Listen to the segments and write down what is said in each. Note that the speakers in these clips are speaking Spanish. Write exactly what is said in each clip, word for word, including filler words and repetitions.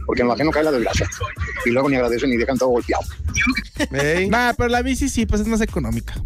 porque en lo ajeno cae la desgracia. Y luego ni agradecen ni dejan todo golpeado. Hey. Nah, pero la bici sí, pues es más económica.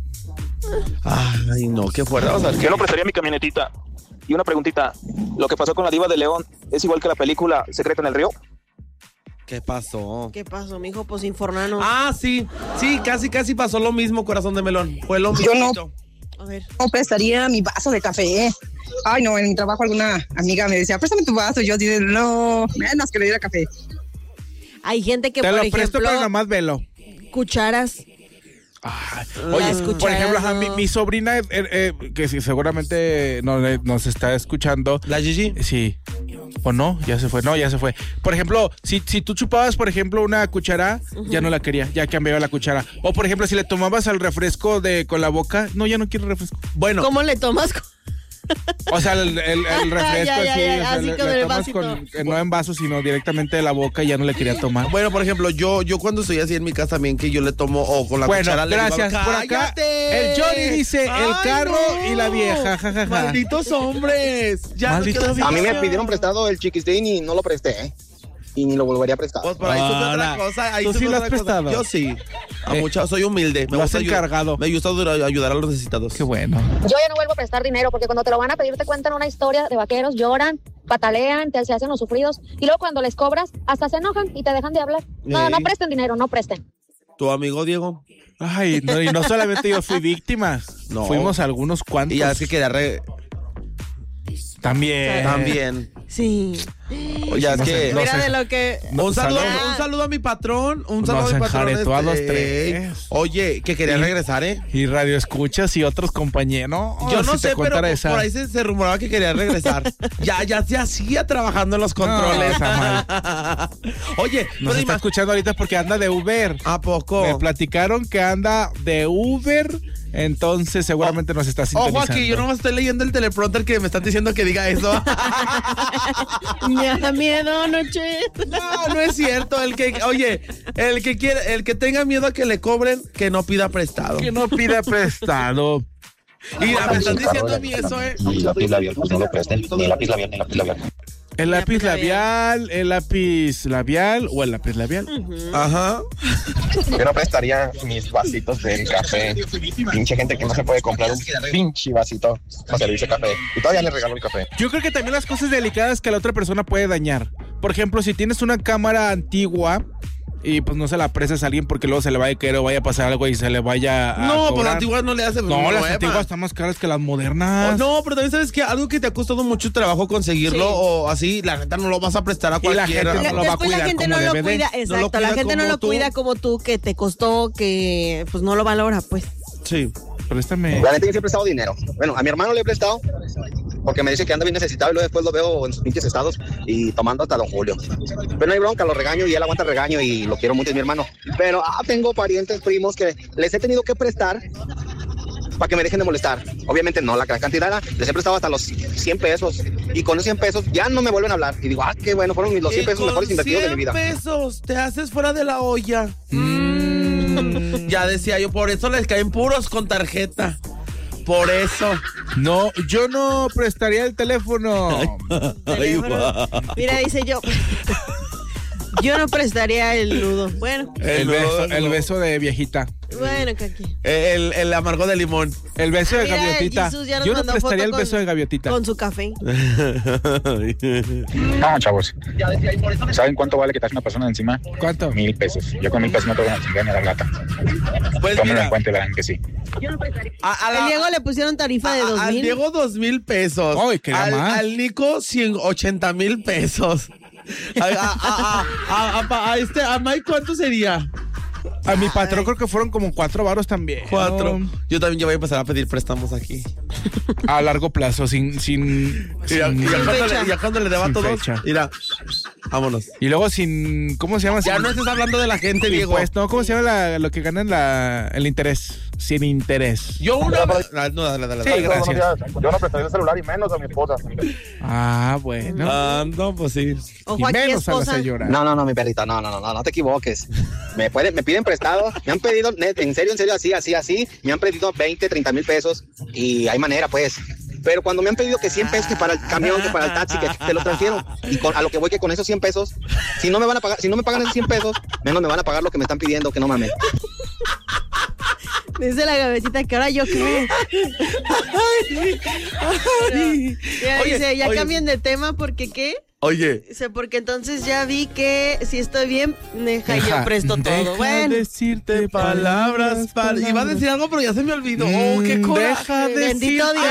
Ay, no, qué fuerte. Vamos a ver. Yo no prestaría mi camionetita. Y una preguntita, ¿lo que pasó con la diva de León es igual que la película Secreto en el Río? ¿Qué pasó? ¿Qué pasó, mijo? Pues informanos. Ah, sí, sí, casi, casi pasó lo mismo, corazón de melón. Fue lo mismo. Yo no, A ver. no prestaría mi vaso de café. Ay, no, en mi trabajo alguna amiga me decía, préstame tu vaso. Yo dije, no, menos que le diera café. Hay gente que, Te por lo ejemplo, presto, pero nomás velo. cucharas. Ay, Las oye, por cucharas, ejemplo, ajá, no. mi, mi sobrina, eh, eh, que sí, seguramente no, eh, nos está escuchando. ¿La Gigi? Sí. ¿O no? Ya se fue. No, ya se fue. Por ejemplo, si, si tú chupabas, por ejemplo, una cuchara, uh-huh. ya no la quería, ya cambiaba la cuchara. O, por ejemplo, si le tomabas al refresco de con la boca, no, ya no quiero refresco. Bueno. ¿Cómo le tomas? O sea, el, el, el refresco ya, ya, así, ya, o sea, así le, con le el tomas vasito. con, eh, no en vaso, sino directamente de la boca y ya no le quería tomar. Bueno, por ejemplo, yo yo cuando estoy así en mi casa también que yo le tomo o con la bueno, cuchara le gracias. digo, Por acá, ¡cállate! el Johnny dice Ay, el carro no. y la vieja, jajaja. Malditos hombres. Ya Malditos no quiero A mí me vieja. pidieron prestado el chiquistín y no lo presté, ¿eh? Y ni lo volvería a prestar. Pues por ahí supe Ahora, otra cosa. Ahí ¿tú supe sí lo otra has cosa. prestado? Yo sí. A Eh, mucha, soy humilde. Me lo has gusta ayu- encargado. Me gusta ayudar, ayudar a los necesitados. Qué bueno. Yo ya no vuelvo a prestar dinero porque cuando te lo van a pedir te cuentan una historia de vaqueros, lloran, patalean, te se hacen los sufridos y luego cuando les cobras hasta se enojan y te dejan de hablar. No, Ey. no presten dinero, no presten. ¿Tu amigo Diego? Ay, no, y no solamente yo fui víctima. No. Fuimos algunos cuantos. Y ya es que quería re... También. También. Sí. O ya es No que... sé, no Mira sé. de lo que... No, un, saludo, salud. un saludo a mi patrón. Un Nos saludo a mi patrón. enjaretó a los este, tres. Oye, que quería Y- regresar, ¿eh? Y radio escuchas y otros compañeros. No, Yo no si te sé, pero contara esa. por ahí se, se rumoraba que quería regresar. ya, ya se hacía trabajando en los controles. está Oye, Nos pero está ima- escuchando ahorita porque anda de Uber. ¿A poco? Me platicaron que anda de Uber, entonces seguramente nos está sintonizando. Ojo aquí, yo nomás estoy leyendo el teleprompter que me están diciendo que diga eso. Me da miedo, noche. No, no es cierto. El que, oye, el que quiere, el que tenga miedo a que le cobren, que no pida prestado. Que no pida prestado. Y me están diciendo a mí eso, eh. Y lápiz labial, pues no lo presten. Ni lápiz labial, ni lápiz labial. El lápiz Lápiz labial. labial, el lápiz labial o el lápiz labial. Ajá. Yo no prestaría mis vasitos de café. Pinche gente que no se puede comprar un pinche vasito para servirse café. Y todavía le regalo el café. Yo creo que también las cosas delicadas que la otra persona puede dañar. Por ejemplo, si tienes una cámara antigua y pues no se la prestes a alguien porque luego se le vaya a caer o vaya a pasar algo y se le vaya a No, pues cobrar. las antiguas no le hace. No, nueva. las antiguas están más caras que las modernas. Oh, no, pero también sabes que algo que te ha costado mucho trabajo conseguirlo Sí. o así, la neta no lo vas a prestar a Y la cualquiera. gente no lo va a Después la cuidar gente como no lo debe de. cuida, No lo exacto, la cuida gente no como lo tú. cuida como tú, que te costó, que pues no lo valora, pues. Sí. Préstame. La neta yo sí he prestado dinero. Bueno, a mi hermano le he prestado porque me dice que anda bien necesitado y luego después lo veo en sus pinches estados y tomando hasta Don Julio. Pero no hay bronca, lo regaño y él aguanta el regaño y lo quiero mucho, es mi hermano. Pero ah, tengo parientes, primos que les he tenido que prestar para que me dejen de molestar. Obviamente no la gran cantidad, les he prestado hasta los cien pesos y con esos cien pesos ya no me vuelven a hablar. Y digo, ah, qué bueno, fueron mis los cien Y pesos con mejores invertidos de mi vida. cien pesos te haces fuera de la olla. Mm. Ya decía yo, por eso les caen puros con tarjeta. Por eso. No, yo no prestaría el teléfono. Teléfono. Mira, dice yo. Yo no prestaría el nudo. Bueno, El El beso, nudo. el beso de viejita. bueno, que aquí. El, el amargo de limón. El beso de Mira, gaviotita. Jesús ya nos Yo no mandó prestaría el foto beso con- de gaviotita. Con su café. No, chavos. ¿Saben cuánto vale quitarse una persona de encima? ¿Cuánto? Mil pesos. Yo con mil pesos no te voy a chingar ni a dar lata. Pues Tómenlo mira, en cuenta y verán que sí. a, a la- El Diego le pusieron tarifa de a- dos al mil. Diego dos mil pesos. Ay, quería al, más. al Nico cien, ochenta mil pesos. A, a, a, a, a- a este, a Mike, ¿cuánto sería? A mi patrón creo que fueron como cuatro varos también. Cuatro. No, Yo también ya voy a empezar a pedir préstamos aquí. a largo plazo, sin... sin, Y ya, sin- y ya cuando, fecha. le, ya cuando le deba a Sin todos, fecha. mira, vámonos. Y luego sin... ¿Cómo se llama? Ya Sin- no estés hablando de la gente, sin Diego. impuesto. No, ¿cómo se llama la- lo que ganan la, el interés? Sin interés. Yo una vez... Ah, no, dale, dale, Sí, dale. gracias. Yo no prestaría el celular y menos a mi esposa. Ah, bueno. Ah, no, pues sí. Ojo y aquí, menos a la esposa. señora. No, no, no, mi perrita, no, no, no, no, no te equivoques. Me pueden, me piden prestado, me han pedido, net, en serio, en serio, así, así, así, me han pedido veinte, treinta mil pesos y hay manera, pues. Pero cuando me han pedido que cien pesos, que para el camión, que para el taxi, que te lo transfiero, y con, a lo que voy que con esos cien pesos, si no me van a pagar, si no me pagan esos cien pesos, menos me van a pagar lo que me están pidiendo, que no mames. Dice la gavecita que ahora yo qué. Ya Oye, dice, ya oye. cambien de tema porque qué. Oye, Dice, porque entonces ya vi que si estoy bien, deja, Deja- yo presto todo. deja Bueno, decirte palabras, palabras. Iba a decir algo, pero ya se me olvidó. Oh, qué Mm, coraje. deja de bendito decir- Dios.